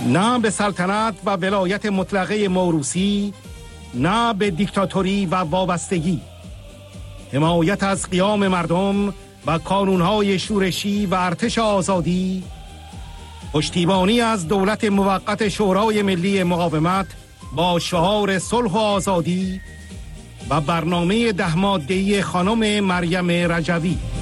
نه به سلطنت و ولایت مطلقه موروثی، نه به دیکتاتوری و وابستگی. حمایت از قیام مردم و کانونهای شورشی و ارتش آزادی، پشتیبانی از دولت موقت شورای ملی مقاومت با شعار صلح و آزادی و برنامه 10 ماده‌ای خانم مریم رجوی.